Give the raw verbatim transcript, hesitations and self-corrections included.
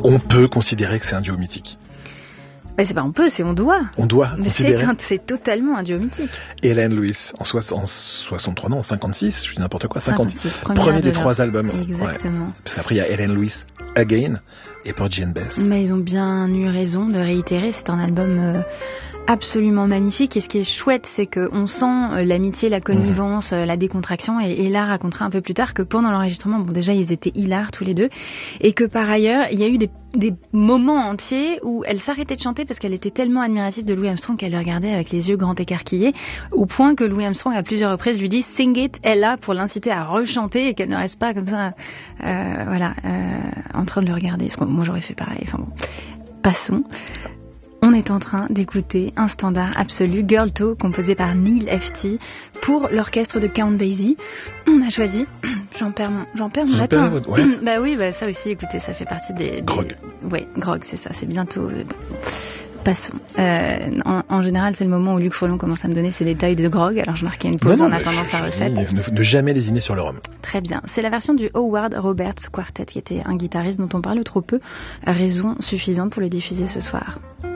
on peut considérer que c'est un duo mythique. Mais c'est pas on peut, c'est on doit. On doit Mais considérer. c'est, un, c'est totalement un duo mythique. Hélène Lewis, en, soix- en soixante-trois, non, en cinquante-six, je dis n'importe quoi, cinquante-six. cinquante-six, Premier, première des de trois leur... albums. Exactement. Ouais. Parce qu'après, il y a Hélène Lewis Again et Porgy and Bess. Mais ils ont bien eu raison de réitérer. C'est un album euh, absolument magnifique. Et ce qui est chouette, c'est qu'on sent euh, l'amitié, la connivence, mmh. euh, la décontraction. Et Ella racontera un peu plus tard que pendant l'enregistrement, bon, déjà, ils étaient hilars tous les deux. Et que par ailleurs, il y a eu des, des moments entiers où elle s'arrêtait de chanter parce qu'elle était tellement admirative de Louis Armstrong qu'elle le regardait avec les yeux grands écarquillés, au point que Louis Armstrong, à plusieurs reprises, lui dit « Sing it, Ella » pour l'inciter à rechanter et qu'elle ne reste pas comme ça, euh, voilà, euh, en train de le regarder. Parce que moi, j'aurais fait pareil. Enfin bon, passons. On est en train d'écouter un standard absolu, Girl Talk, composé par Neil F T pour l'orchestre de Count Basie. On a choisi, j'en perds mon, j'en perds mon latin. Votre... Ouais. Bah oui, bah ça aussi, écoutez, ça fait partie des... des... Grog. Oui, grog, c'est ça, c'est bientôt... Passons. Euh, en, en général, c'est le moment où Luc Frelon commence à me donner ses détails de grog, alors je marquais une pause non, en non, attendant je, sa je, recette. Ne, ne jamais lésiner sur le rhum. Très bien. C'est la version du Howard Roberts Quartet, qui était un guitariste dont on parle trop peu, raison suffisante pour le diffuser ce soir.